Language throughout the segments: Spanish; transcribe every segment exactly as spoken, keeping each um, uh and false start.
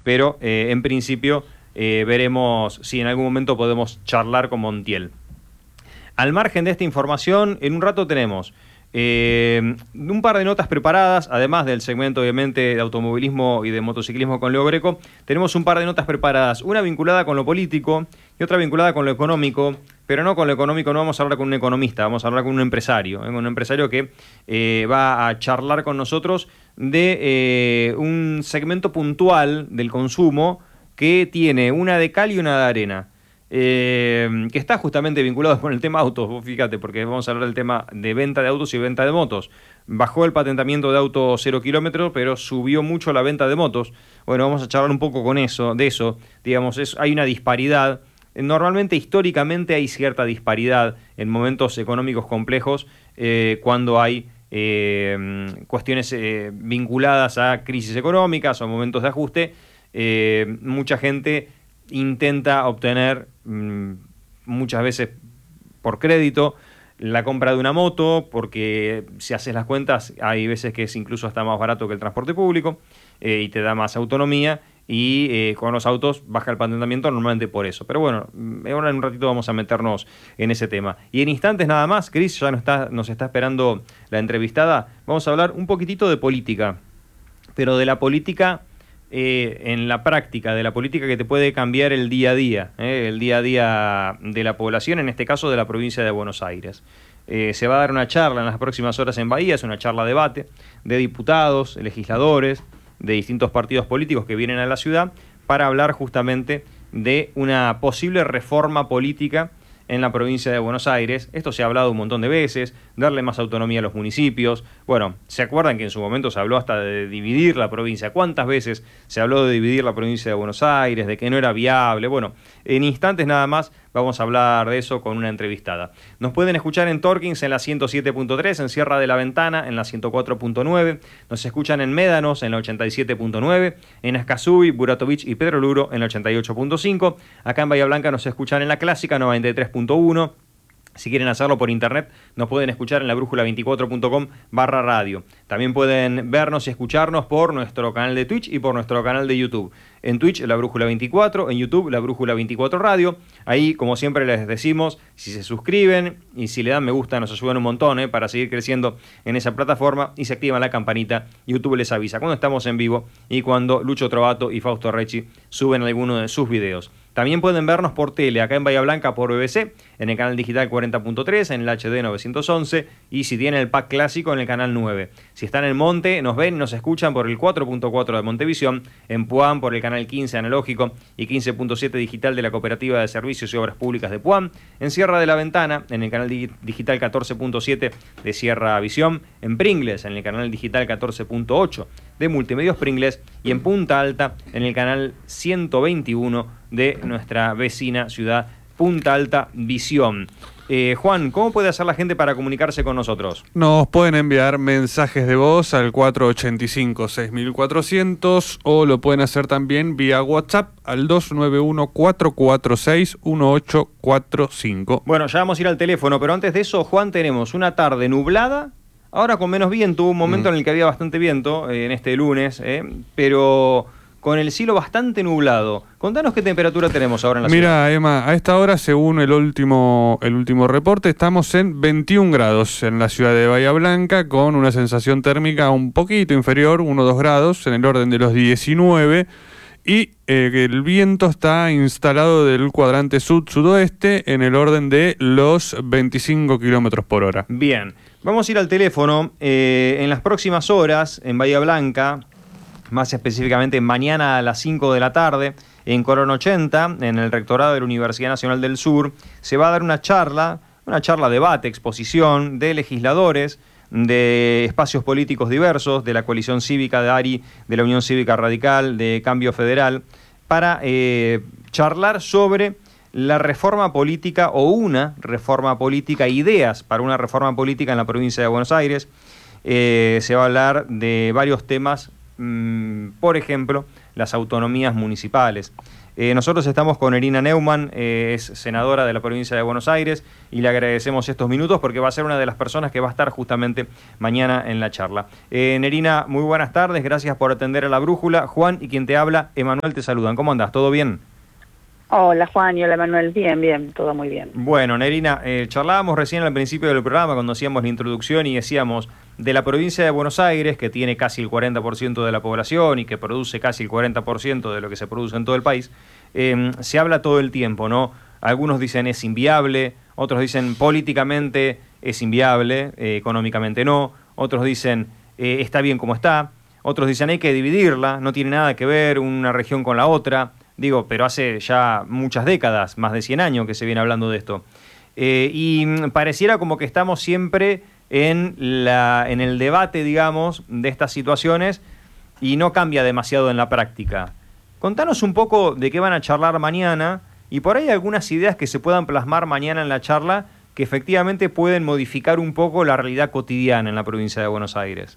pero eh, en principio eh, veremos si en algún momento podemos charlar con Montiel. Al margen de esta información, en un rato tenemos eh, un par de notas preparadas, además del segmento obviamente de automovilismo y de motociclismo con Leo Greco. Tenemos un par de notas preparadas, una vinculada con lo político y otra vinculada con lo económico, pero no con lo económico, no vamos a hablar con un economista, vamos a hablar con un empresario, ¿eh? un empresario que eh, va a charlar con nosotros de eh, un segmento puntual del consumo que tiene una de cal y una de arena. Eh, que está justamente vinculado con el tema autos, vos fíjate, porque vamos a hablar del tema de venta de autos y venta de motos. Bajó el patentamiento de autos cero kilómetros, pero subió mucho la venta de motos. Bueno, vamos a charlar un poco con eso, de eso. Digamos, es, hay una disparidad. Normalmente, históricamente, hay cierta disparidad en momentos económicos complejos eh, cuando hay eh, cuestiones eh, vinculadas a crisis económicas o momentos de ajuste. Eh, mucha gente intenta obtener mmm, muchas veces por crédito la compra de una moto, porque si haces las cuentas hay veces que es incluso hasta más barato que el transporte público eh, y te da más autonomía, y eh, con los autos baja el patentamiento normalmente por eso. Pero bueno, ahora en un ratito vamos a meternos en ese tema. Y en instantes nada más, Cris ya nos está, nos está esperando la entrevistada, vamos a hablar un poquitito de política, pero de la política Eh, en la práctica, de la política que te puede cambiar el día a día, eh, el día a día de la población, en este caso de la provincia de Buenos Aires. Eh, se va a dar una charla en las próximas horas en Bahía, es una charla debate de diputados, legisladores, de distintos partidos políticos que vienen a la ciudad para hablar justamente de una posible reforma política en la provincia de Buenos Aires. Esto se ha hablado un montón de veces, darle más autonomía a los municipios. Bueno, ¿se acuerdan que en su momento se habló hasta de dividir la provincia? ¿Cuántas veces se habló de dividir la provincia de Buenos Aires, de que no era viable? Bueno, en instantes nada más vamos a hablar de eso con una entrevistada. Nos pueden escuchar en Torkins en la ciento siete punto tres, en Sierra de la Ventana en la ciento cuatro punto nueve, nos escuchan en Médanos en la ochenta y siete punto nueve, en Escazú, Buratovich y Pedro Luro en la ochenta y ocho punto cinco, acá en Bahía Blanca nos escuchan en la Clásica noventa y tres punto uno. Si quieren hacerlo por internet, nos pueden escuchar en la brújula veinticuatro punto com barra radio. También pueden vernos y escucharnos por nuestro canal de Twitch y por nuestro canal de YouTube. En Twitch, la brújula veinticuatro, en YouTube, la brújula veinticuatro radio. Ahí, como siempre les decimos, si se suscriben y si le dan me gusta, nos ayudan un montón eh, para seguir creciendo en esa plataforma, y se activan la campanita, YouTube les avisa cuando estamos en vivo y cuando Lucho Trovato y Fausto Recci suben alguno de sus videos. También pueden vernos por tele, acá en Bahía Blanca por B B C, en el canal digital cuarenta punto tres, en el H D novecientos once, y si tienen el pack clásico en el canal nueve. Si están en Monte, nos ven y nos escuchan por el cuatro punto cuatro de Montevisión, en Puan por el canal quince analógico y quince punto siete digital de la Cooperativa de Servicios y Obras Públicas de Puan, en Sierra de la Ventana, en el canal digital catorce punto siete de Sierra Visión, en Pringles, en el canal digital catorce punto ocho de Multimedios Pringles, y en Punta Alta, en el canal ciento veintiuno de nuestra vecina ciudad Punta Alta Visión. Eh, Juan, ¿cómo puede hacer la gente para comunicarse con nosotros? Nos pueden enviar mensajes de voz al cuatro ocho cinco, seis cuatro cero cero o lo pueden hacer también vía WhatsApp al dos nueve uno, cuatro cuatro seis, uno ocho cuatro cinco. Bueno, ya vamos a ir al teléfono, pero antes de eso, Juan, tenemos una tarde nublada, ahora con menos viento, hubo un momento mm. en el que había bastante viento, eh, en este lunes, eh, pero con el cielo bastante nublado. Contanos qué temperatura tenemos ahora en la Mira, ciudad. Mira, Emma, a esta hora, según el último, el último reporte, estamos en veintiún grados en la ciudad de Bahía Blanca, con una sensación térmica un poquito inferior, uno o dos grados, en el orden de los diecinueve, y eh, el viento está instalado del cuadrante sud-sudoeste en el orden de los veinticinco kilómetros por hora. Bien, vamos a ir al teléfono. Eh, en las próximas horas, en Bahía Blanca, más específicamente mañana a las cinco de la tarde, en Corona ochenta, en el rectorado de la Universidad Nacional del Sur, se va a dar una charla, una charla debate, exposición de legisladores, de espacios políticos diversos, de la coalición cívica de ARI, de la Unión Cívica Radical, de Cambio Federal, para eh, charlar sobre la reforma política o una reforma política, ideas para una reforma política en la provincia de Buenos Aires. Eh, se va a hablar de varios temas. Por ejemplo, las autonomías municipales. Eh, nosotros estamos con Nerina Neumann, eh, es senadora de la provincia de Buenos Aires, y le agradecemos estos minutos porque va a ser una de las personas que va a estar justamente mañana en la charla. Eh, Nerina, muy buenas tardes, gracias por atender a La Brújula. Juan y quien te habla, Emanuel, te saludan. ¿Cómo andás? ¿Todo bien? Hola Juan y hola Manuel, bien, bien, todo muy bien. Bueno, Nerina, eh, charlábamos recién al principio del programa cuando hacíamos la introducción y decíamos de la provincia de Buenos Aires, que tiene casi el cuarenta por ciento de la población y que produce casi el cuarenta por ciento de lo que se produce en todo el país, eh, se habla todo el tiempo, ¿no? Algunos dicen es inviable, otros dicen políticamente es inviable, eh, económicamente no, otros dicen eh, está bien como está, otros dicen hay que dividirla, no tiene nada que ver una región con la otra. Digo, pero hace ya muchas décadas, más de cien años que se viene hablando de esto. Eh, y pareciera como que estamos siempre en, la, en el debate, digamos, de estas situaciones y no cambia demasiado en la práctica. Contanos un poco de qué van a charlar mañana y por ahí algunas ideas que se puedan plasmar mañana en la charla que efectivamente pueden modificar un poco la realidad cotidiana en la provincia de Buenos Aires.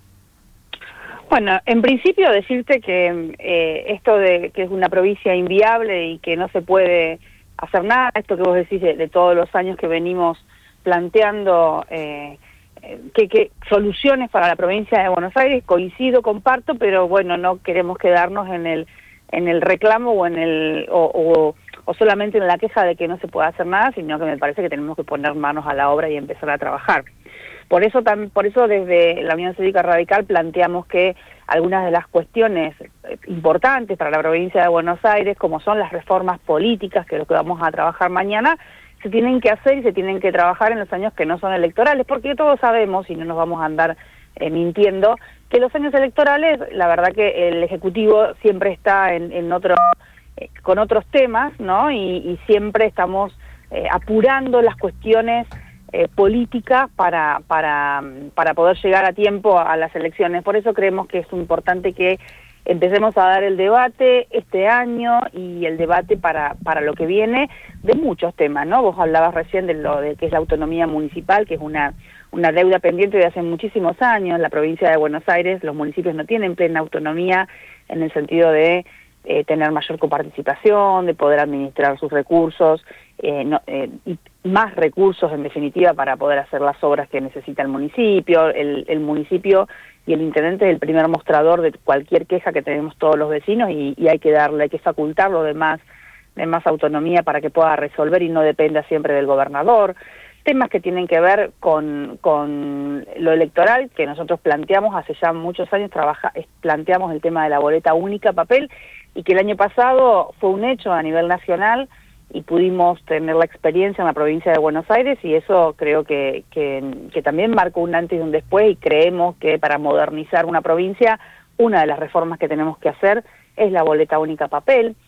Bueno, en principio decirte que eh, esto de que es una provincia inviable y que no se puede hacer nada, esto que vos decís de, de todos los años que venimos planteando eh, que, que soluciones para la provincia de Buenos Aires, coincido, comparto, pero bueno, no queremos quedarnos en el en el reclamo o en el o, o, o solamente en la queja de que no se puede hacer nada, sino que me parece que tenemos que poner manos a la obra y empezar a trabajar. Por eso, tam, por eso desde la Unión Cívica Radical planteamos que algunas de las cuestiones importantes para la provincia de Buenos Aires, como son las reformas políticas, que es lo que vamos a trabajar mañana, se tienen que hacer y se tienen que trabajar en los años que no son electorales, porque todos sabemos, y no nos vamos a andar eh, mintiendo, que los años electorales, la verdad que el Ejecutivo siempre está en, en otro, eh, con otros temas, ¿no? Y, y siempre estamos eh, apurando las cuestiones Eh, política para, para, para poder llegar a tiempo a, a las elecciones. Por eso creemos que es importante que empecemos a dar el debate este año y el debate para, para lo que viene de muchos temas, ¿no? Vos hablabas recién de lo de que es la autonomía municipal, que es una, una deuda pendiente de hace muchísimos años. La provincia de Buenos Aires, los municipios no tienen plena autonomía en el sentido de eh, tener mayor coparticipación, de poder administrar sus recursos, eh, no, eh, y más recursos en definitiva para poder hacer las obras que necesita el municipio. El, el municipio y el intendente es el primer mostrador de cualquier queja que tenemos todos los vecinos y, y hay que darle, hay que facultarlo de más, de más autonomía para que pueda resolver y no dependa siempre del gobernador. Temas que tienen que ver con, con lo electoral, que nosotros planteamos hace ya muchos años, trabaja, planteamos el tema de la boleta única papel, y que el año pasado fue un hecho a nivel nacional y pudimos tener la experiencia en la provincia de Buenos Aires, y eso creo que, que, que también marcó un antes y un después, y creemos que para modernizar una provincia, una de las reformas que tenemos que hacer es la boleta única papel.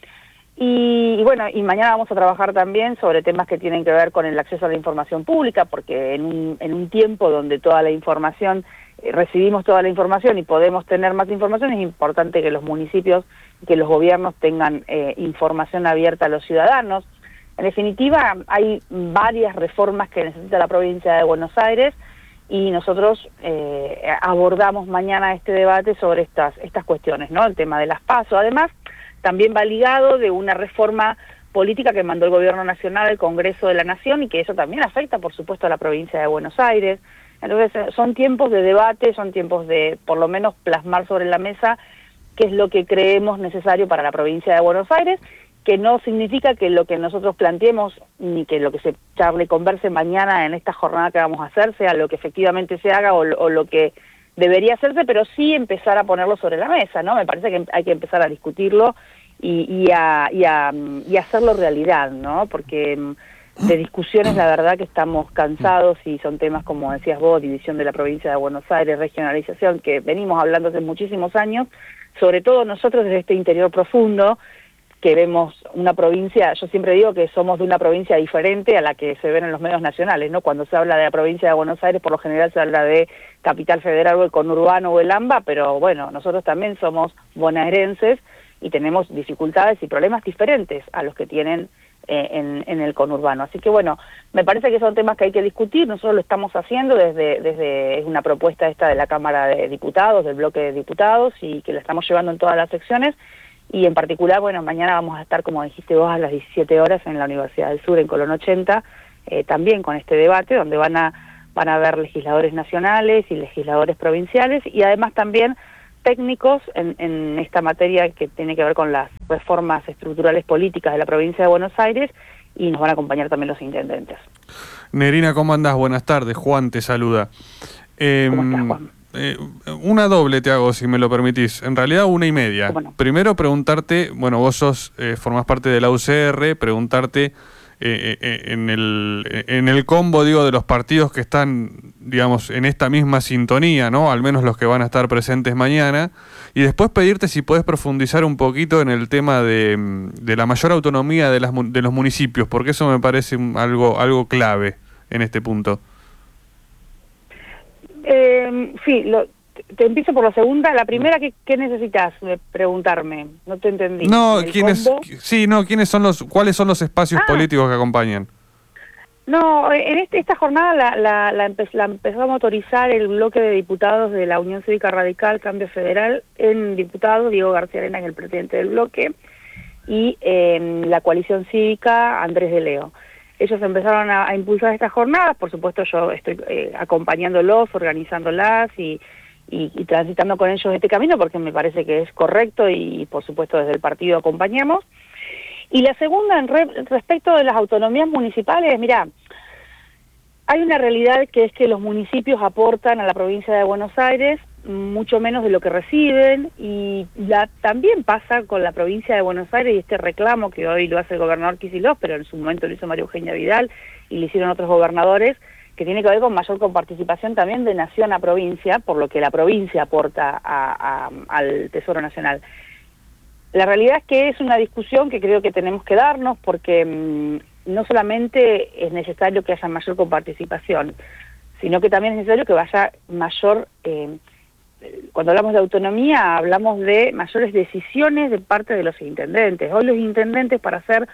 Y, y bueno, y mañana vamos a trabajar también sobre temas que tienen que ver con el acceso a la información pública, porque en un, en un tiempo donde toda la información, eh, recibimos toda la información y podemos tener más información, es importante que los municipios, que los gobiernos tengan eh, información abierta a los ciudadanos. En definitiva, hay varias reformas que necesita la provincia de Buenos Aires y nosotros eh, abordamos mañana este debate sobre estas, estas cuestiones, ¿no? El tema de las PASO. Además, también va ligado de una reforma política que mandó el Gobierno Nacional al Congreso de la Nación y que eso también afecta, por supuesto, a la provincia de Buenos Aires. Entonces, son tiempos de debate, son tiempos de, por lo menos, plasmar sobre la mesa qué es lo que creemos necesario para la provincia de Buenos Aires, que no significa que lo que nosotros planteemos ni que lo que se charle y converse mañana en esta jornada que vamos a hacer sea lo que efectivamente se haga o, o lo que debería hacerse, pero sí empezar a ponerlo sobre la mesa, ¿no? Me parece que hay que empezar a discutirlo y, y, a, y, a, y a hacerlo realidad, ¿no? Porque de discusiones la verdad que estamos cansados y son temas como decías vos, división de la provincia de Buenos Aires, regionalización, que venimos hablando hace muchísimos años, sobre todo nosotros desde este interior profundo, que vemos una provincia, yo siempre digo que somos de una provincia diferente a la que se ven en los medios nacionales, ¿no? Cuando se habla de la provincia de Buenos Aires, por lo general se habla de Capital Federal o el conurbano o el AMBA, pero bueno, nosotros también somos bonaerenses y tenemos dificultades y problemas diferentes a los que tienen eh, en, en el conurbano. Así que bueno, me parece que son temas que hay que discutir, nosotros lo estamos haciendo desde, desde es una propuesta esta de la Cámara de Diputados, del bloque de diputados, y que la estamos llevando en todas las secciones, y en particular, bueno, mañana vamos a estar, como dijiste vos, a las diecisiete horas en la Universidad del Sur, en Colón ochenta, eh, también con este debate, donde van a, van a haber legisladores nacionales y legisladores provinciales, y además también técnicos en, en esta materia que tiene que ver con las reformas estructurales políticas de la provincia de Buenos Aires, y nos van a acompañar también los intendentes. Nerina, ¿cómo andás? Buenas tardes, Juan te saluda. Eh, ¿Cómo estás, Juan? Eh, una doble te hago, si me lo permitís. En realidad una y media. Bueno. Primero preguntarte, bueno, vos sos, eh, formás parte de la U C R, preguntarte eh, eh, en el en el combo, digo, de los partidos que están, digamos, en esta misma sintonía, ¿no? Al menos los que van a estar presentes mañana. Y después pedirte si podés profundizar un poquito en el tema de, de la mayor autonomía de, las, de los municipios, porque eso me parece un, algo, algo clave en este punto. Eh, sí, lo, te empiezo por la segunda. La primera, ¿qué, qué necesitas de preguntarme? No te entendí. No, ¿El ¿quiénes, combo? sí, no, ¿quiénes son los, cuáles son los espacios Ah. políticos que acompañan? No, en este, esta jornada la, la, la, empe la empezó a motorizar el bloque de diputados de la Unión Cívica Radical Cambio Federal. En diputado, Diego García Arena, que es el presidente del bloque, y en eh, la coalición cívica, Andrés de Leo. Ellos empezaron a, a impulsar estas jornadas, por supuesto yo estoy eh, acompañándolos, organizándolas y, y, y transitando con ellos este camino porque me parece que es correcto y por supuesto desde el partido acompañamos. Y la segunda, en re, respecto de las autonomías municipales, mirá, hay una realidad que es que los municipios aportan a la provincia de Buenos Aires mucho menos de lo que reciben, y la, también pasa con la provincia de Buenos Aires y este reclamo que hoy lo hace el gobernador Kicillof, pero en su momento lo hizo María Eugenia Vidal y lo hicieron otros gobernadores, que tiene que ver con mayor comparticipación también de nación a provincia, por lo que la provincia aporta a, a, al Tesoro Nacional. La realidad es que es una discusión que creo que tenemos que darnos, porque mmm, no solamente es necesario que haya mayor coparticipación, sino que también es necesario que vaya mayor... Eh, cuando hablamos de autonomía, hablamos de mayores decisiones de parte de los intendentes. Hoy los intendentes, para hacer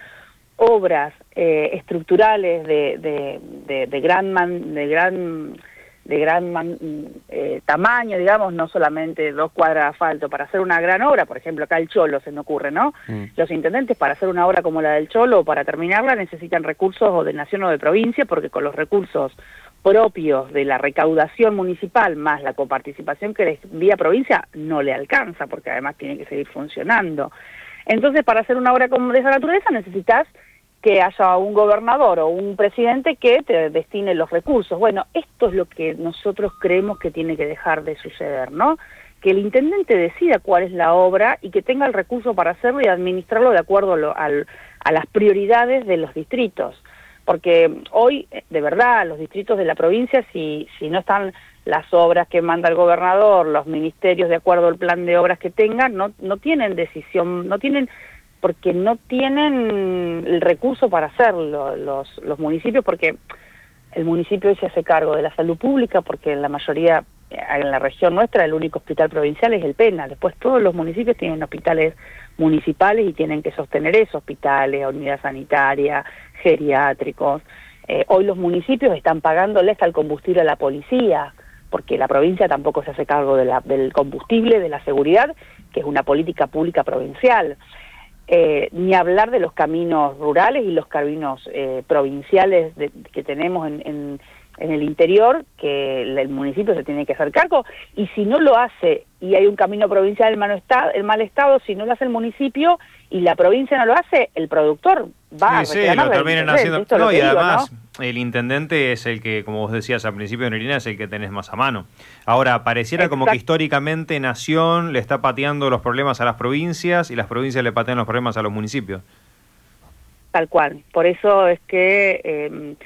obras eh, estructurales de, de, de, de gran man, de gran de gran man, eh, tamaño, digamos, no solamente dos cuadras de asfalto, para hacer una gran obra, por ejemplo, acá el Cholo se me ocurre, ¿no? Mm. Los intendentes, para hacer una obra como la del Cholo, o para terminarla, necesitan recursos o de nación o de provincia, porque con los recursos propios de la recaudación municipal más la coparticipación que les envía provincia no le alcanza, porque además tiene que seguir funcionando. Entonces, para hacer una obra como de esa naturaleza necesitas que haya un gobernador o un presidente que te destine los recursos. Bueno, esto es lo que nosotros creemos que tiene que dejar de suceder, ¿no? Que el intendente decida cuál es la obra y que tenga el recurso para hacerlo y administrarlo de acuerdo a, lo, al, a las prioridades de los distritos. Porque hoy, de verdad, los distritos de la provincia, si, si no están las obras que manda el gobernador, los ministerios de acuerdo al plan de obras que tengan, no, no tienen decisión, no tienen, porque no tienen el recurso para hacerlo los, los municipios, porque el municipio se hace cargo de la salud pública, porque en la mayoría, en la región nuestra, el único hospital provincial es el Pena. Después todos los municipios tienen hospitales municipales y tienen que sostener eso, hospitales, unidad sanitaria, geriátricos. Eh, hoy los municipios están pagándole hasta el combustible a la policía, porque la provincia tampoco se hace cargo de la, del combustible, de la seguridad, que es una política pública provincial. Eh, ni hablar de los caminos rurales y los caminos eh, provinciales de, que tenemos en, en, en el interior, que el, el municipio se tiene que hacer cargo, y si no lo hace, y hay un camino provincial en mal estado, en mal estado, si no lo hace el municipio y la provincia no lo hace, el productor va sí, a reclamar. Sí, lo terminan haciendo. Esto No, y digo, además, ¿no? El intendente es el que, como vos decías al principio, Nerina, es el que tenés más a mano. Ahora, pareciera Exacto. como que históricamente Nación le está pateando los problemas a las provincias y las provincias le patean los problemas a los municipios. Tal cual. Por eso es que eh,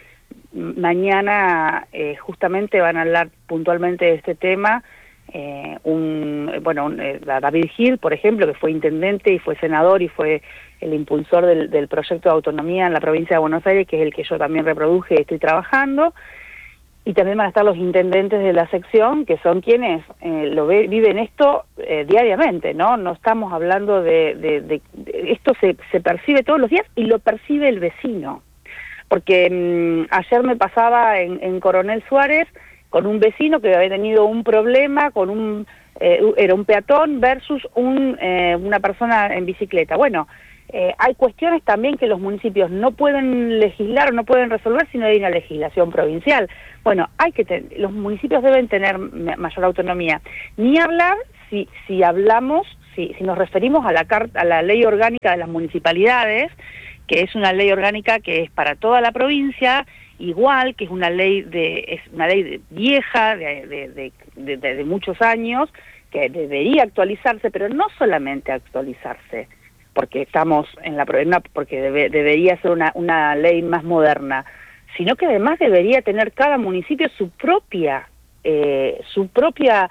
mañana eh, justamente van a hablar puntualmente de este tema. Eh, un bueno un, eh, David Gil, por ejemplo, que fue intendente y fue senador y fue el impulsor del, del proyecto de autonomía en la provincia de Buenos Aires, que es el que yo también reproduje y estoy trabajando, y también van a estar los intendentes de la sección, que son quienes eh, lo ve, viven esto eh, diariamente, ¿no? No estamos hablando de, de, de, de esto se, se percibe todos los días y lo percibe el vecino, porque mmm, ayer me pasaba en, en Coronel Suárez con un vecino que había tenido un problema con un eh, era un peatón versus un, eh, una persona en bicicleta. Bueno, eh, hay cuestiones también que los municipios no pueden legislar o no pueden resolver si no hay una legislación provincial. Bueno, hay que ten- los municipios deben tener mayor autonomía. Ni hablar si, si hablamos, si, si nos referimos a la, carta, a la ley orgánica de las municipalidades, que es una ley orgánica que es para toda la provincia, igual, que es una ley de es una ley de, vieja, de, de, de, de, de, de muchos años, que debería actualizarse, pero no solamente actualizarse, porque estamos en la en una, porque debe, debería ser una, una ley más moderna, sino que además debería tener cada municipio su propia eh, su propia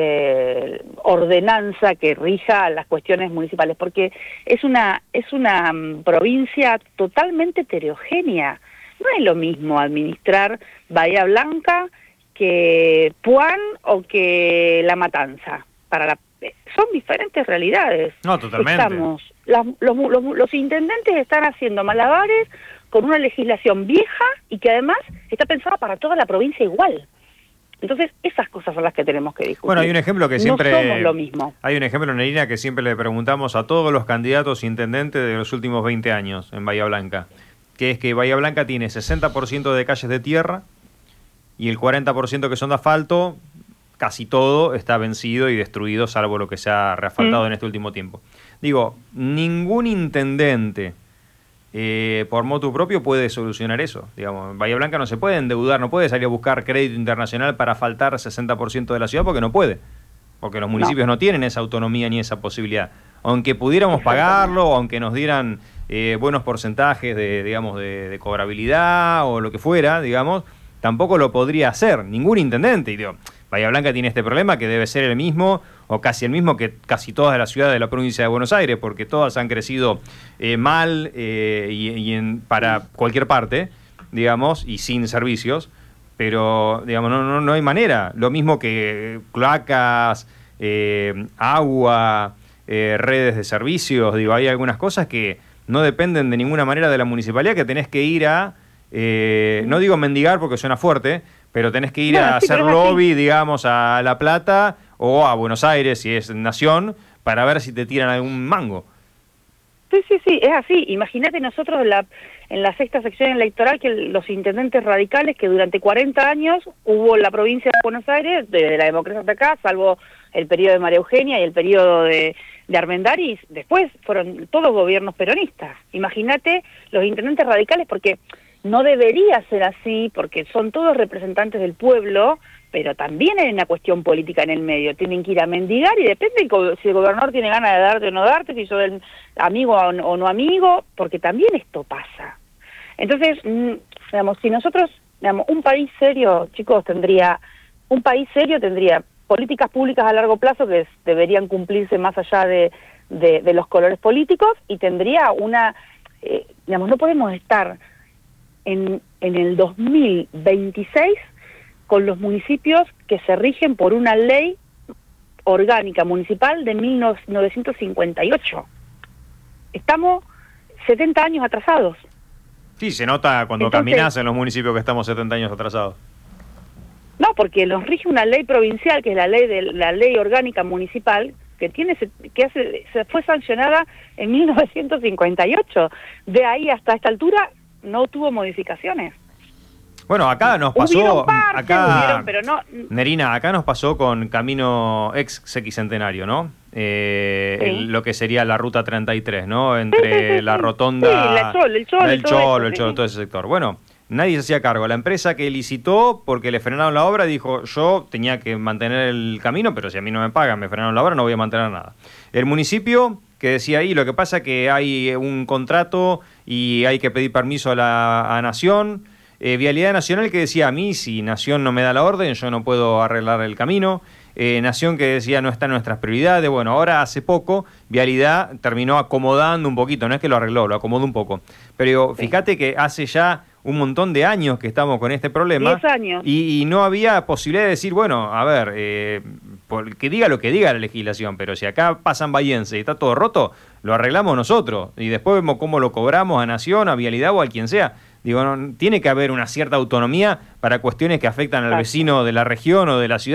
eh, ordenanza que rija las cuestiones municipales, porque es una es una um, provincia totalmente heterogénea. No es lo mismo administrar Bahía Blanca que Puan o que La Matanza. Para la, son diferentes realidades. No, totalmente. Estamos, las, los, los, los intendentes están haciendo malabares con una legislación vieja y que además está pensada para toda la provincia igual. Entonces, esas cosas son las que tenemos que discutir. Bueno, hay un ejemplo que siempre... No somos lo mismo. Hay un ejemplo, Nerina, que siempre le preguntamos a todos los candidatos intendentes de los últimos veinte años en Bahía Blanca, que es que Bahía Blanca tiene sesenta por ciento de calles de tierra y el cuarenta por ciento que son de asfalto, casi todo está vencido y destruido, salvo lo que se ha reasfaltado mm. en este último tiempo. Digo, ningún intendente eh, por motu propio puede solucionar eso. Digamos, en Bahía Blanca no se puede endeudar, no puede salir a buscar crédito internacional para asfaltar sesenta por ciento de la ciudad porque no puede. Porque los municipios no, no tienen esa autonomía ni esa posibilidad. Aunque pudiéramos pagarlo, aunque nos dieran eh, buenos porcentajes de, digamos, de, de cobrabilidad o lo que fuera, digamos, tampoco lo podría hacer ningún intendente. Y digo, Bahía Blanca tiene este problema que debe ser el mismo o casi el mismo que casi todas las ciudades de la provincia de Buenos Aires, porque todas han crecido eh, mal eh, y, y en, para cualquier parte, digamos, y sin servicios. Pero, digamos, no, no, no hay manera. Lo mismo que cloacas, eh, agua, eh, redes de servicios. Digo, hay algunas cosas que no dependen de ninguna manera de la municipalidad, que tenés que ir a, eh, no digo mendigar porque suena fuerte, pero tenés que ir no, a sí, hacer lobby, digamos, a La Plata o a Buenos Aires, si es Nación, para ver si te tiran algún mango. Sí, sí, sí, es así. Imagínate nosotros en la, en la sexta sección electoral que los intendentes radicales que durante cuarenta años hubo en la provincia de Buenos Aires, desde la democracia hasta acá, salvo el periodo de María Eugenia y el periodo de, de Armendáriz, después fueron todos gobiernos peronistas. Imagínate los intendentes radicales, porque no debería ser así, porque son todos representantes del pueblo, pero también hay una cuestión política en el medio. Tienen que ir a mendigar y depende si el gobernador tiene ganas de darte o no darte, si sos el amigo o no, o no amigo, porque también esto pasa. Entonces, digamos, si nosotros, digamos, un país serio, chicos, tendría, un país serio tendría políticas públicas a largo plazo que deberían cumplirse más allá de, de, de los colores políticos, y tendría una, eh, digamos, no podemos estar en, en el dos mil veintiséis con los municipios que se rigen por una ley orgánica municipal de mil novecientos cincuenta y ocho. Estamos setenta años atrasados. Sí, se nota cuando Entonces, caminás en los municipios que estamos setenta años atrasados. No, porque nos rige una ley provincial, que es la ley de la ley orgánica municipal, que tiene que hace, se fue sancionada en mil novecientos cincuenta y ocho. De ahí hasta esta altura no tuvo modificaciones. Bueno, acá nos pasó, parches, acá, pero no... Nerina, acá nos pasó con Camino ex Sequicentenario, ¿no? Eh, sí. el, lo que sería la Ruta treinta y tres, ¿no? Entre sí, sí, sí, la sí. rotonda... Sí, la Cholo, el Cholo, el Cholo, todo, el Cholo, sí. todo ese sector. Bueno, nadie se hacía cargo. La empresa que licitó porque le frenaron la obra dijo, yo tenía que mantener el camino, pero si a mí no me pagan, me frenaron la obra, no voy a mantener nada. El municipio que decía ahí, lo que pasa es que hay un contrato y hay que pedir permiso a la a Nación... Eh, Vialidad Nacional que decía, a mí si Nación no me da la orden, yo no puedo arreglar el camino. Eh, Nación que decía, no está en nuestras prioridades. Bueno, ahora hace poco, Vialidad terminó acomodando un poquito, no es que lo arregló, lo acomodó un poco. Pero fíjate que hace ya un montón de años que estamos con este problema. diez años. Y, y no había posibilidad de decir, bueno, a ver, eh, por, que diga lo que diga la legislación, pero si acá pasan bahiense y está todo roto, lo arreglamos nosotros. Y después vemos cómo lo cobramos a Nación, a Vialidad o a quien sea. Digo, no, tiene que haber una cierta autonomía para cuestiones que afectan al vecino de la región o de la ciudad.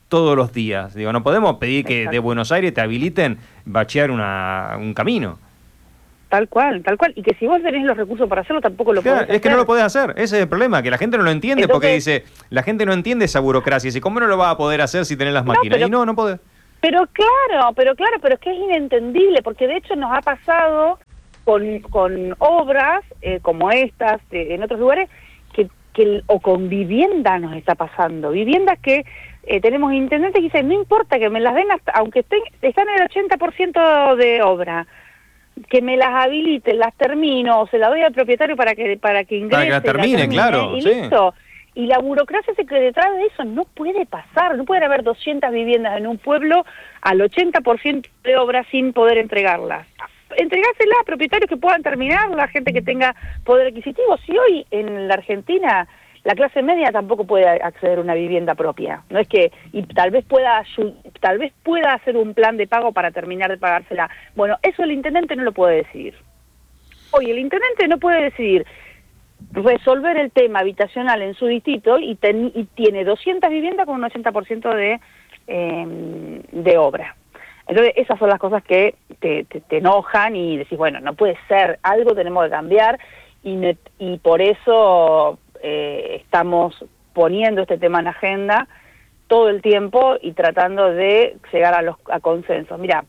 todos los días. Digo, no podemos pedir que Exacto. de Buenos Aires te habiliten bachear una, un camino. Tal cual, tal cual. Y que si vos tenés los recursos para hacerlo, tampoco lo Claro, podés hacer. es que no lo podés hacer, ese es el problema, que la gente no lo entiende. Entonces, porque dice, la gente no entiende esa burocracia, dice, ¿cómo no lo va a poder hacer si tenés las No, máquinas? pero- y no, no podés. Pero claro, pero claro, pero es que es inentendible, porque de hecho nos ha pasado con, con obras eh, como estas eh, en otros lugares, que, que o con viviendas nos está pasando, viviendas que eh, tenemos intendentes que dicen, no importa que me las den, hasta, aunque estén, están en el ochenta por ciento de obra, que me las habiliten, las termino, o se las doy al propietario para que para que ingrese. Para que la termine, claro, y sí. listo. Y la burocracia se que detrás de eso no puede pasar, no puede haber doscientas viviendas en un pueblo al ochenta por ciento de obra sin poder entregarlas. Entregárselas a propietarios que puedan terminar, la gente que tenga poder adquisitivo. Si hoy en la Argentina la clase media tampoco puede acceder a una vivienda propia, no es que, y tal vez pueda tal vez pueda hacer un plan de pago para terminar de pagársela. Bueno, eso el intendente no lo puede decidir. Hoy el intendente no puede decidir resolver el tema habitacional en su distrito y, ten, y tiene doscientas viviendas con un ochenta por ciento de, eh, de obra. Entonces esas son las cosas que te, te, te enojan y decís, bueno, no puede ser, algo tenemos que cambiar y, ne, y por eso eh, estamos poniendo este tema en agenda todo el tiempo y tratando de llegar a los a consensos. Mira,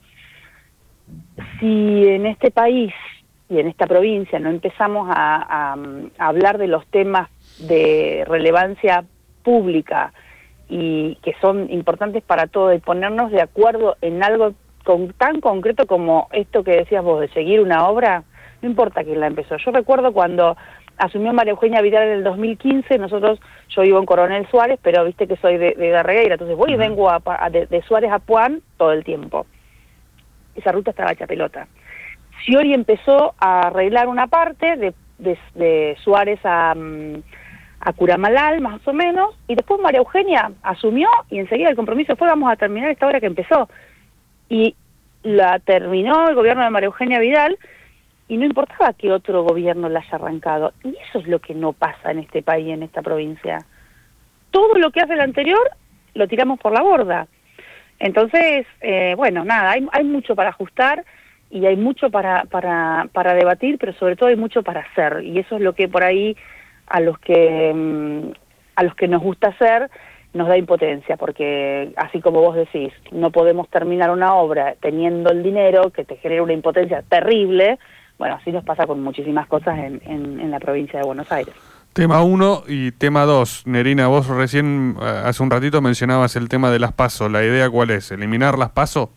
si en este país y en esta provincia no empezamos a, a, a hablar de los temas de relevancia pública y que son importantes para todos y ponernos de acuerdo en algo con, tan concreto como esto que decías vos, de seguir una obra, no importa quién la empezó. Yo recuerdo cuando asumió María Eugenia Vidal en el dos mil quince, nosotros, yo vivo en Coronel Suárez, pero viste que soy de, de Darregueira, entonces voy y vengo a, a, de, de Suárez a Puan todo el tiempo. Esa ruta estaba hecha pelota. Sciori empezó a arreglar una parte de, de, de Suárez a, a Curamalal, más o menos, y después María Eugenia asumió y enseguida el compromiso fue, vamos a terminar esta obra que empezó. Y la terminó el gobierno de María Eugenia Vidal, y no importaba que otro gobierno la haya arrancado. Y eso es lo que no pasa en este país, en esta provincia. Todo lo que hace el anterior lo tiramos por la borda. Entonces, eh, bueno, nada, hay, hay mucho para ajustar y hay mucho para, para, para debatir, pero sobre todo hay mucho para hacer. Y eso es lo que por ahí a los que, a los que nos gusta hacer nos da impotencia, porque así como vos decís, no podemos terminar una obra teniendo el dinero que te genera una impotencia terrible. Bueno, así nos pasa con muchísimas cosas en, en, en la provincia de Buenos Aires. Tema uno y tema dos. Nerina, vos recién eh, hace un ratito mencionabas el tema de las PASO. ¿La idea cuál es? ¿Eliminar las PASO?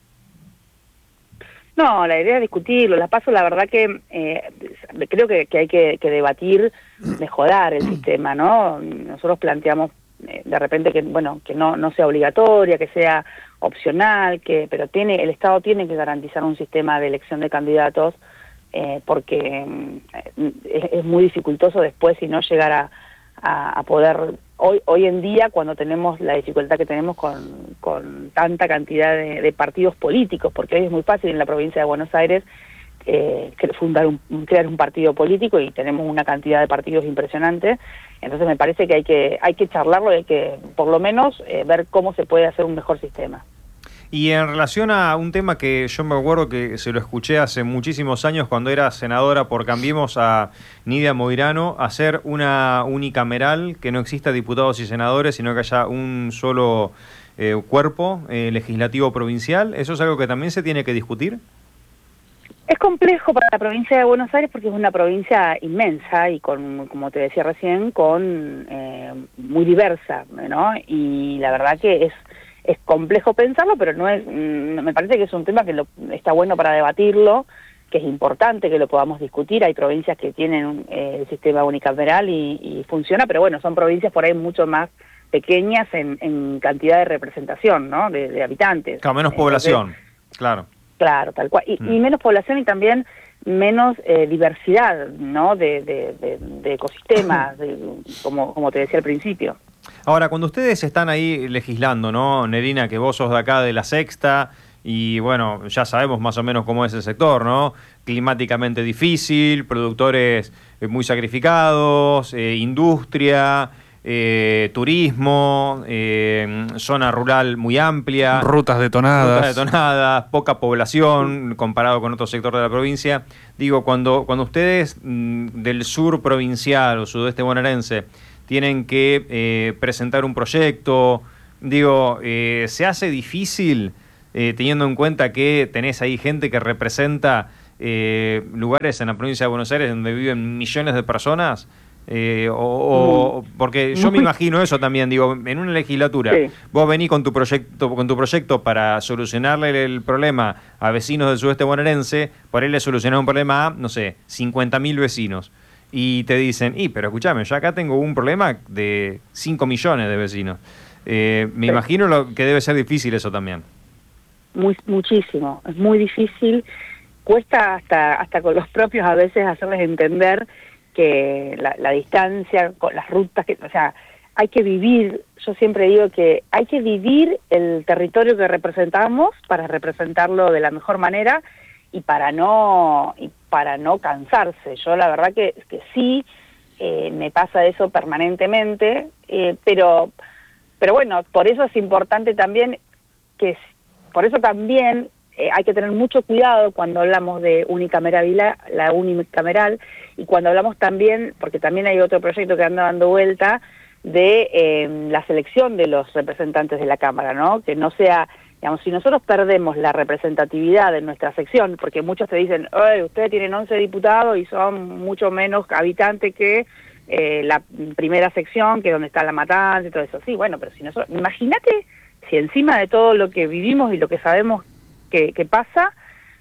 No, la idea es discutirlo. Las PASO, la verdad que eh, creo que, que hay que, que debatir, mejorar el sistema, ¿no? Nosotros planteamos eh, de repente que, bueno, que no, no sea obligatoria, que sea opcional, que pero tiene el Estado tiene que garantizar un sistema de elección de candidatos. Eh, porque eh, es, es muy dificultoso después si no llegar a, a, a poder, hoy hoy en día cuando tenemos la dificultad que tenemos con, con tanta cantidad de, de partidos políticos, porque hoy es muy fácil en la provincia de Buenos Aires eh, fundar un, crear un partido político y tenemos una cantidad de partidos impresionante. Entonces me parece que hay que, hay que charlarlo y hay que por lo menos eh, ver cómo se puede hacer un mejor sistema. Y en relación a un tema que yo me acuerdo que se lo escuché hace muchísimos años cuando era senadora por Cambiemos a Nidia Moirano, hacer una unicameral, que no exista diputados y senadores, sino que haya un solo eh, cuerpo eh, legislativo provincial. ¿Eso es algo que también se tiene que discutir? Es complejo para la provincia de Buenos Aires porque es una provincia inmensa y con, como te decía recién, con eh, muy diversa, ¿no? Y la verdad que es Es complejo pensarlo, pero no es. Mm, me parece que es un tema que lo, está bueno para debatirlo, que es importante que lo podamos discutir. Hay provincias que tienen un, eh, el sistema unicameral y, y funciona, pero bueno, son provincias por ahí mucho más pequeñas en, en cantidad de representación, ¿no? De, de habitantes. Claro, menos población, Entonces, claro. Claro, tal cual. Y, mm. y menos población y también menos eh, diversidad, ¿no? De, de, de, de ecosistemas, de, como, como te decía al principio. Ahora, cuando ustedes están ahí legislando, ¿no, Nerina? Que vos sos de acá de La Sexta y, bueno, ya sabemos más o menos cómo es el sector, ¿no? Climáticamente difícil, productores muy sacrificados, eh, industria, eh, turismo, eh, zona rural muy amplia. Rutas detonadas. Rutas detonadas, poca población comparado con otro sector de la provincia. Digo, cuando, cuando ustedes mmm, del sur provincial o sudeste bonaerense tienen que eh, presentar un proyecto, digo, eh, ¿se hace difícil eh, teniendo en cuenta que tenés ahí gente que representa eh, lugares en la provincia de Buenos Aires donde viven millones de personas? Eh, o, o, porque yo me imagino eso también, digo, en una legislatura, sí. Vos venís con tu proyecto, con tu proyecto para solucionarle el problema a vecinos del sudeste bonaerense, por él le solucionar un problema a, no sé, cincuenta mil vecinos. Y te dicen, y pero escúchame, yo acá tengo un problema de cinco millones de vecinos. Eh, me sí. imagino lo que debe ser difícil eso también. Muy, muchísimo, es muy difícil. Cuesta hasta, hasta con los propios a veces hacerles entender que la, la distancia, con las rutas, que, o sea, hay que vivir, yo siempre digo que hay que vivir el territorio que representamos para representarlo de la mejor manera y para no y para no cansarse. Yo la verdad que, que sí, eh, me pasa eso permanentemente, eh, pero pero bueno, por eso es importante también que, por eso también eh, hay que tener mucho cuidado cuando hablamos de unicameralidad, la unicameral, y cuando hablamos también, porque también hay otro proyecto que anda dando vuelta, de eh, la selección de los representantes de la Cámara, ¿no? Que no sea, digamos, si nosotros perdemos la representatividad de nuestra sección, porque muchos te dicen, oye, ustedes tienen once diputados y son mucho menos habitantes que eh, la primera sección, que es donde está la matanza y todo eso. Sí, bueno, pero si nosotros, imagínate si encima de todo lo que vivimos y lo que sabemos que, que pasa,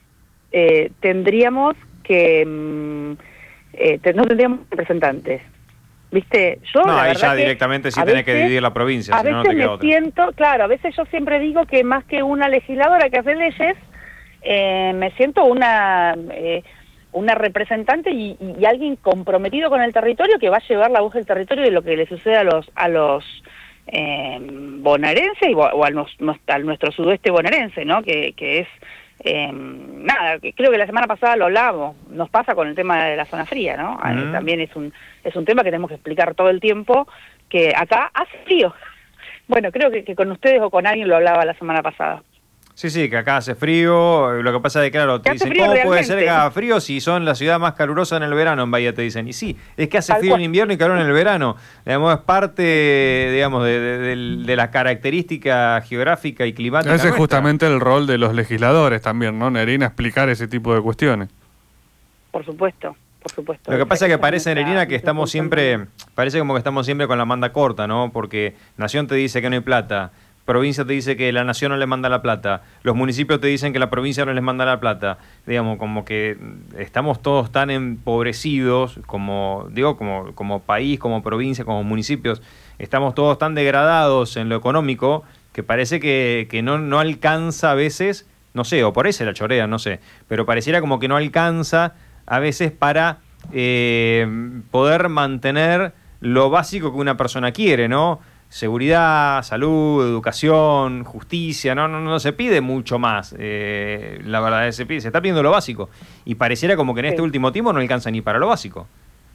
eh, tendríamos que, mm, eh, te, no tendríamos representantes. ¿Viste? Yo, no, la ahí verdad ya que directamente sí tenés que dividir la provincia, a si no, veces no te queda me otra. siento, claro, a veces yo siempre digo que más que una legisladora que hace leyes, eh, me siento una eh, una representante y, y, y alguien comprometido con el territorio que va a llevar la voz del territorio de lo que le sucede a los a los eh, bonaerenses o, o a, nos, a nuestro sudeste bonaerense, ¿no? Que, que es Eh, nada, creo que la semana pasada lo hablábamos, nos pasa con el tema de la zona fría, ¿no? Mm. También es un es un tema que tenemos que explicar todo el tiempo, que acá hace frío. Bueno, creo que, que con ustedes o con alguien lo hablaba la semana pasada. Sí, sí, que acá hace frío, lo que pasa es que, claro, te dicen, ¿cómo realmente puede ser que haga frío si son la ciudad más calurosa en el verano en Bahía? Te dicen, y sí, es que hace Tal frío cual. en invierno y calor en el verano. Digamos, es parte, digamos, de, de, de, de la característica geográfica y climática Ese nuestra. es justamente el rol de los legisladores también, ¿no, Nerina? Explicar ese tipo de cuestiones. Por supuesto. Por supuesto. Lo que pasa es que parece, Nerina, que estamos siempre, parece como que estamos siempre con la manda corta, ¿no? Porque Nación te dice que no hay plata, provincia te dice que la nación no le manda la plata, los municipios te dicen que la provincia no les manda la plata, digamos, como que estamos todos tan empobrecidos como, digo, como, como país, como provincia, como municipios, estamos todos tan degradados en lo económico que parece que, que no, no alcanza a veces, no sé, o por eso la chorea, no sé, pero pareciera como que no alcanza a veces para eh, poder mantener lo básico que una persona quiere, ¿no? Seguridad, salud, educación, justicia, no no, no se pide mucho más, eh, la verdad, se, pide, se está pidiendo lo básico, y pareciera como que en sí. este último tiempo no alcanza ni para lo básico.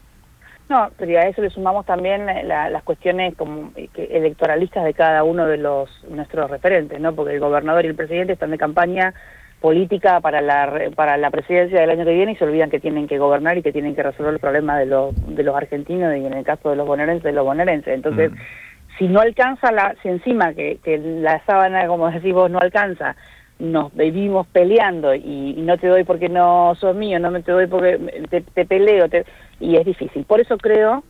No, pero a eso le sumamos también la, las cuestiones como que electoralistas de cada uno de los nuestros referentes, ¿no? Porque el gobernador y el presidente están de campaña política para la para la presidencia del año que viene y se olvidan que tienen que gobernar y que tienen que resolver el problema de los de los argentinos y en el caso de los bonaerenses, de los bonaerenses. Entonces, mm. si no alcanza, la si encima que, que la sábana, como decís vos, no alcanza, nos vivimos peleando y, y no te doy porque no sos mío, no me te doy porque te, te peleo, te, y es difícil. Por eso creo,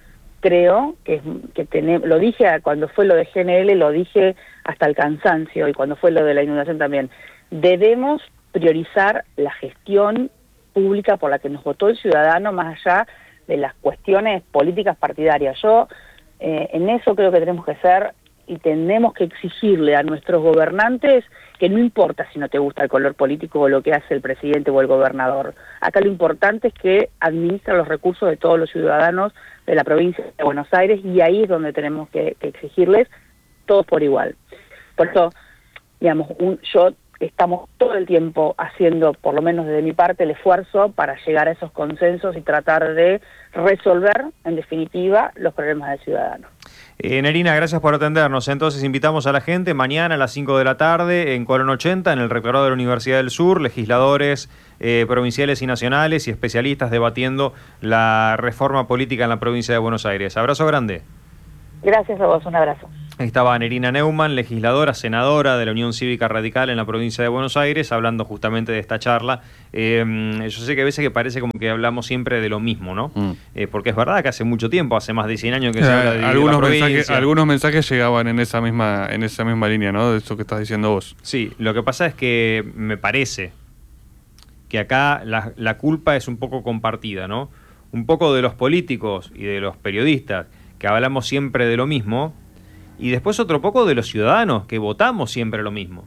creo que, que tenemos, lo dije cuando fue lo de G N L, lo dije hasta el cansancio, y cuando fue lo de la inundación también, debemos priorizar la gestión pública por la que nos votó el ciudadano más allá de las cuestiones políticas partidarias. Yo eh, en eso creo que tenemos que ser y tenemos que exigirle a nuestros gobernantes que no importa si no te gusta el color político o lo que hace el presidente o el gobernador. Acá lo importante es que administren los recursos de todos los ciudadanos de la provincia de Buenos Aires, y ahí es donde tenemos que, que exigirles todos por igual. Por eso, digamos, un, yo estamos todo el tiempo haciendo, por lo menos desde mi parte, el esfuerzo para llegar a esos consensos y tratar de resolver, en definitiva, los problemas del ciudadano. Eh, Nerina, gracias por atendernos. Entonces invitamos a la gente mañana a las cinco de la tarde en Colón ochenta, en el Rectorado de la Universidad del Sur, legisladores eh, provinciales y nacionales y especialistas debatiendo la reforma política en la provincia de Buenos Aires. Abrazo grande. Gracias a vos, un abrazo. Ahí estaba Nerina Neumann, legisladora, senadora de la Unión Cívica Radical en la provincia de Buenos Aires, hablando justamente de esta charla. Eh, yo sé que a veces que parece como que hablamos siempre de lo mismo, ¿no? Mm. Eh, porque es verdad que hace mucho tiempo, hace más de cien años que eh, se habla de algunos la provincia. Mensajes, algunos mensajes llegaban en esa misma en esa misma línea, ¿no? De eso que estás diciendo vos. Sí, lo que pasa es que me parece que acá la, la culpa es un poco compartida, ¿no? Un poco de los políticos y de los periodistas, que hablamos siempre de lo mismo, y después otro poco de los ciudadanos, que votamos siempre lo mismo.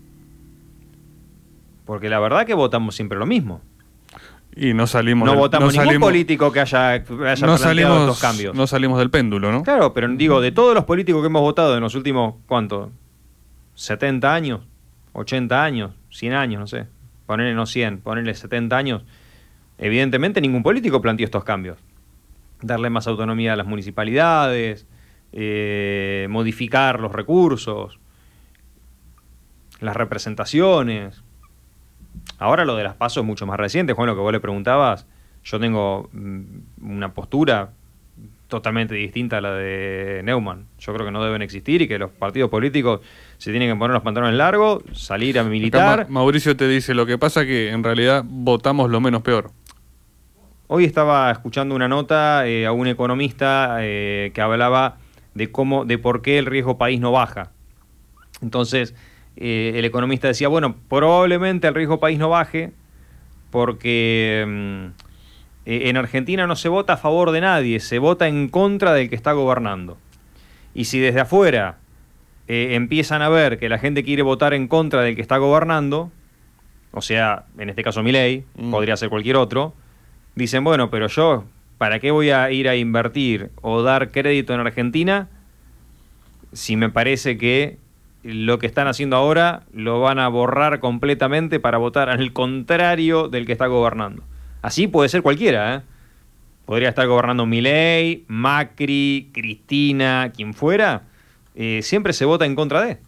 Porque la verdad que votamos siempre lo mismo. Y no salimos... No del, votamos no ningún salimos, político que haya, haya no planteado salimos, estos cambios. No salimos del péndulo, ¿no? Claro, pero digo, de todos los políticos que hemos votado en los últimos, ¿cuánto? setenta años, ochenta años, cien años, no sé. Ponerle no cien, ponerle setenta años. Evidentemente ningún político planteó estos cambios. Darle más autonomía a las municipalidades, eh, modificar los recursos, las representaciones. Ahora lo de las PASO es mucho más reciente, Juan, lo que vos le preguntabas. Yo tengo una postura totalmente distinta a la de Neumann. Yo creo que no deben existir y que los partidos políticos se tienen que poner los pantalones largos, salir a militar. Acá Mauricio te dice, lo que pasa que en realidad votamos lo menos peor. Hoy estaba escuchando una nota eh, a un economista eh, que hablaba de cómo, de por qué el riesgo país no baja. Entonces, eh, el economista decía, bueno, probablemente el riesgo país no baje porque eh, en Argentina no se vota a favor de nadie, se vota en contra del que está gobernando. Y si desde afuera eh, empiezan a ver que la gente quiere votar en contra del que está gobernando, o sea, en este caso Milei, mm. podría ser cualquier otro, dicen, bueno, pero yo, ¿para qué voy a ir a invertir o dar crédito en Argentina si me parece que lo que están haciendo ahora lo van a borrar completamente para votar al contrario del que está gobernando? Así puede ser cualquiera, ¿eh? Podría estar gobernando Milei, Macri, Cristina, quien fuera, eh, siempre se vota en contra de.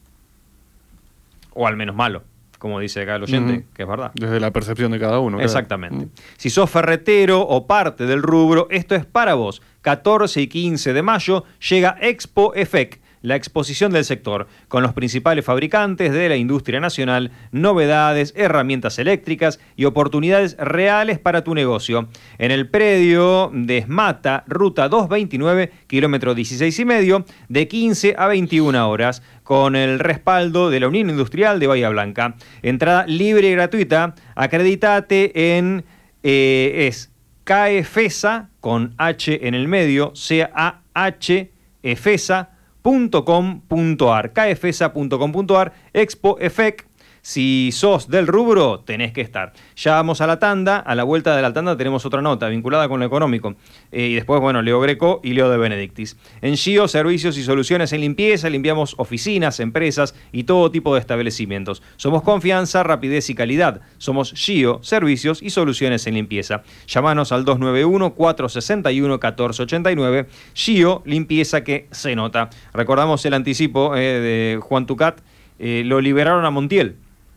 O al menos malo, como dice acá el oyente, uh-huh. que es verdad. Desde la percepción de cada uno. Exactamente. Uh-huh. Si sos ferretero o parte del rubro, esto es para vos. catorce y quince de mayo llega Expo E F E C, la exposición del sector, con los principales fabricantes de la industria nacional, novedades, herramientas eléctricas y oportunidades reales para tu negocio. En el predio de Esmata, ruta doscientos veintinueve, kilómetro dieciséis y medio, de quince a veintiuna horas, con el respaldo de la Unión Industrial de Bahía Blanca. Entrada libre y gratuita. Acreditate en... Eh, es CAEFESA, con H en el medio, C A H, EFESA, punto com punto ar, caefesa punto com punto ar, Expo E F E C. Si sos del rubro, tenés que estar. Ya vamos a la tanda, a la vuelta de la tanda tenemos otra nota vinculada con lo económico. Eh, y después, bueno, Leo Greco y Leo de Benedictis. En Gio, servicios y soluciones en limpieza, limpiamos oficinas, empresas y todo tipo de establecimientos. Somos confianza, rapidez y calidad. Somos Gio, servicios y soluciones en limpieza. Llámanos al dos nueve uno, cuatro seis uno, uno cuatro ocho nueve. Gio, limpieza que se nota. Recordamos el anticipo eh, de Juan Tucat. Eh, lo liberaron a Montiel.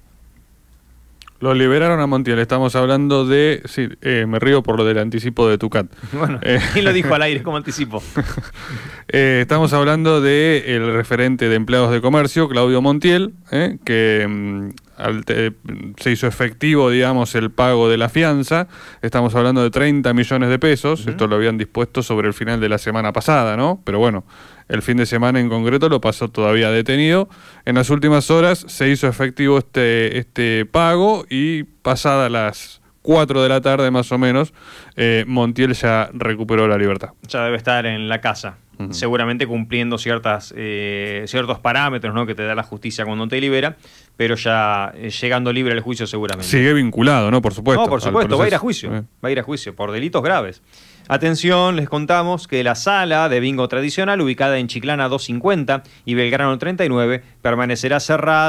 Lo liberaron a Montiel, estamos hablando de... Sí, eh, me río por lo del anticipo de Tucat. Bueno, eh, ¿quién lo dijo al aire como anticipo? eh, estamos hablando del referente de empleados de comercio, Claudio Montiel, eh, que mm, al te, se hizo efectivo, digamos, el pago de la fianza. Estamos hablando de treinta millones de pesos. Uh-huh. Esto lo habían dispuesto sobre el final de la semana pasada, ¿no? Pero bueno, el fin de semana en concreto lo pasó todavía detenido. En las últimas horas se hizo efectivo este, este pago y pasadas las cuatro de la tarde más o menos, eh, Montiel ya recuperó la libertad. Ya debe estar en la casa, uh-huh. seguramente cumpliendo ciertas, eh, ciertos parámetros, ¿no?, que te da la justicia cuando te libera, pero ya eh, llegando libre al juicio seguramente. Sigue vinculado, ¿no? Por supuesto. No, por supuesto, va a ir a juicio, eh. va a ir a juicio por delitos graves. Atención, les contamos que la sala de bingo tradicional, ubicada en Chiclana doscientos cincuenta y Belgrano treinta y nueve, permanecerá cerrada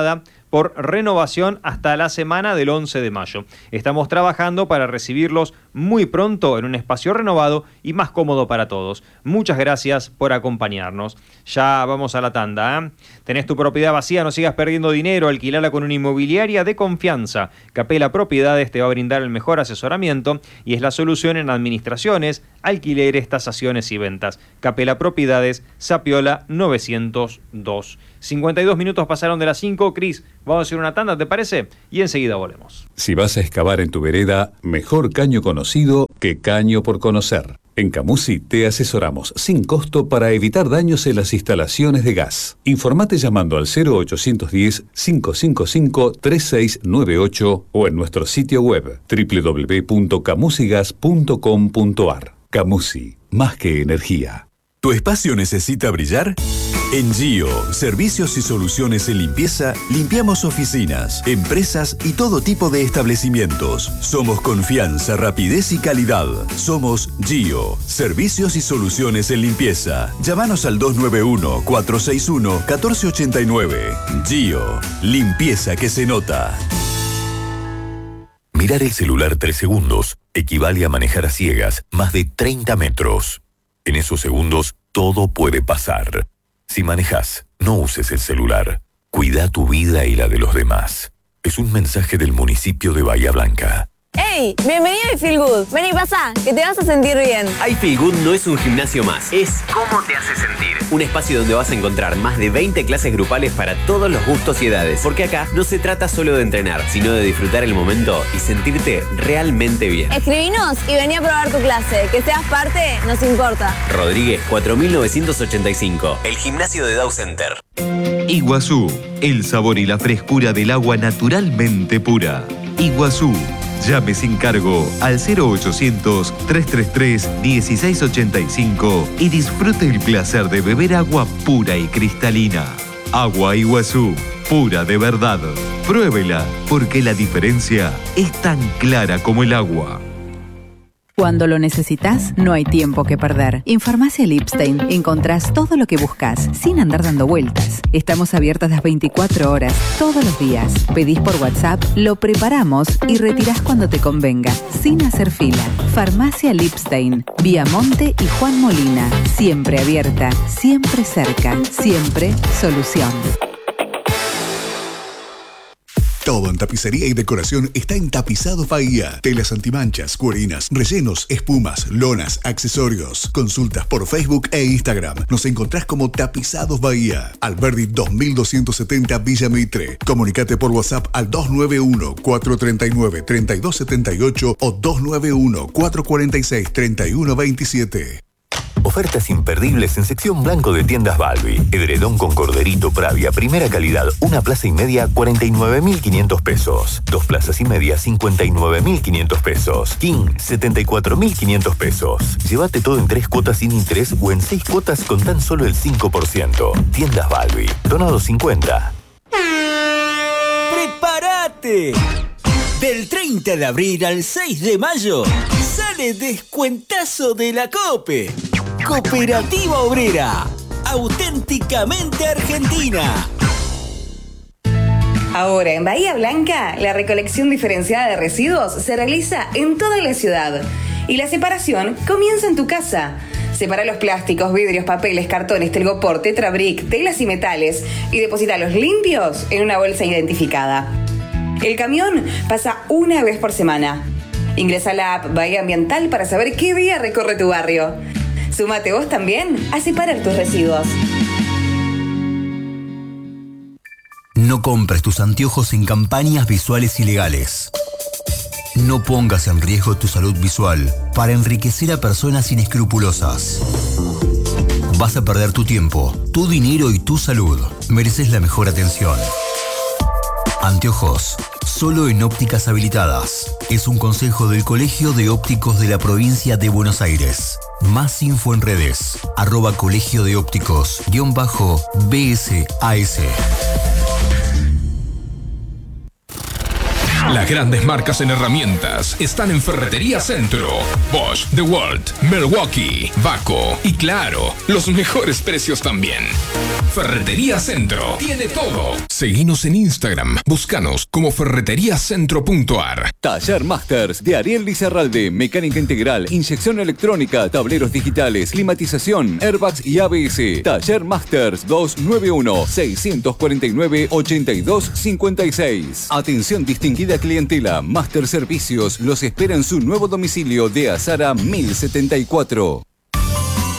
por renovación hasta la semana del once de mayo. Estamos trabajando para recibirlos muy pronto en un espacio renovado y más cómodo para todos. Muchas gracias por acompañarnos. Ya vamos a la tanda, ¿eh? Tenés tu propiedad vacía, no sigas perdiendo dinero, alquilala con una inmobiliaria de confianza. Capela Propiedades te va a brindar el mejor asesoramiento y es la solución en administraciones, alquileres, tasaciones y ventas. Capela Propiedades, Sapiola novecientos dos. cincuenta y dos minutos pasaron de las cinco. Cris, vamos a hacer una tanda, ¿te parece? Y enseguida volvemos. Si vas a excavar en tu vereda, mejor caño conocido que caño por conocer. En Camusi te asesoramos sin costo para evitar daños en las instalaciones de gas. Informate llamando al cero ochocientos diez, cinco cinco cinco, tres seis nueve ocho o en nuestro sitio web doble u doble u doble u punto camusigas punto com punto a r. Camusi, más que energía. ¿Tu espacio necesita brillar? En Gio, servicios y soluciones en limpieza, limpiamos oficinas, empresas y todo tipo de establecimientos. Somos confianza, rapidez y calidad. Somos Gio, servicios y soluciones en limpieza. Llámanos al dos nueve uno, cuatro seis uno, uno cuatro ocho nueve. Gio, limpieza que se nota. Mirar el celular tres segundos equivale a manejar a ciegas más de treinta metros. En esos segundos, todo puede pasar. Si manejas, no uses el celular. Cuida tu vida y la de los demás. Es un mensaje del municipio de Bahía Blanca. ¡Hey! Bienvenido a iFeelGood. Ven y pasa, que te vas a sentir bien. iFeelGood no es un gimnasio más, es cómo te hace sentir. Un espacio donde vas a encontrar más de veinte clases grupales para todos los gustos y edades. Porque acá no se trata solo de entrenar, sino de disfrutar el momento y sentirte realmente bien. Escribinos y vení a probar tu clase. Que seas parte, nos importa. Rodríguez cuatro mil novecientos ochenta y cinco. El gimnasio de Dow Center. Iguazú, el sabor y la frescura del agua naturalmente pura. Iguazú. Llame sin cargo al cero ochocientos, trescientos treinta y tres, dieciséis ochenta y cinco y disfrute el placer de beber agua pura y cristalina. Agua Iguazú, pura de verdad. Pruébela, porque la diferencia es tan clara como el agua. Cuando lo necesitas, no hay tiempo que perder. En Farmacia Lipstein encontrás todo lo que buscas, sin andar dando vueltas. Estamos abiertas las veinticuatro horas, todos los días. Pedís por WhatsApp, lo preparamos y retirás cuando te convenga, sin hacer fila. Farmacia Lipstein, Viamonte y Juan Molina. Siempre abierta, siempre cerca, siempre solución. Todo en tapicería y decoración está en Tapizados Bahía. Telas antimanchas, cuerinas, rellenos, espumas, lonas, accesorios. Consultas por Facebook e Instagram. Nos encontrás como Tapizados Bahía. Alberdi dos mil doscientos setenta Villa Mitre. Comunicate por WhatsApp al dos nueve uno, cuatro tres nueve, tres dos siete ocho o dos nueve uno, cuatro cuatro seis, tres uno dos siete. Ofertas imperdibles en sección blanco de tiendas Balbi. Edredón con corderito Pravia, primera calidad, una plaza y media, cuarenta y nueve mil quinientos pesos. Dos plazas y media, cincuenta y nueve mil quinientos pesos. King, setenta y cuatro mil quinientos pesos. Llévate todo en tres cuotas sin interés o en seis cuotas con tan solo el cinco por ciento. Tiendas Balbi, Donado cincuenta. ¡Prepárate! Del treinta de abril al seis de mayo sale descuentazo de la COPE. Cooperativa Obrera, auténticamente argentina. Ahora en Bahía Blanca, la recolección diferenciada de residuos se realiza en toda la ciudad y la separación comienza en tu casa. Separa los plásticos, vidrios, papeles, cartones, telgopor, tetrabric, telas y metales y deposítalos limpios en una bolsa identificada. El camión pasa una vez por semana. Ingresa a la app Bahía Ambiental para saber qué día recorre tu barrio. Súmate vos también a separar tus residuos. No compres tus anteojos en campañas visuales ilegales. No pongas en riesgo tu salud visual para enriquecer a personas inescrupulosas. Vas a perder tu tiempo, tu dinero y tu salud. Mereces la mejor atención. Anteojos, solo en ópticas habilitadas. Es un consejo del Colegio de Ópticos de la Provincia de Buenos Aires. Más info en redes, arroba colegio de ópticos, guión bajo, B S A S. Las grandes marcas en herramientas están en Ferretería Centro. Bosch, DeWalt, Milwaukee, Vaco y claro, los mejores precios también. Ferretería Centro tiene todo. Seguinos en Instagram. Búscanos como ferretería centro punto a r. Taller Masters de Ariel Lizarralde. Mecánica integral, inyección electrónica, tableros digitales, climatización, airbags y A B S. Taller Masters dos nueve uno, seis cuatro nueve, ocho dos cinco seis. Atención distinguida clientela. Master Servicios los espera en su nuevo domicilio de Azara mil setenta y cuatro.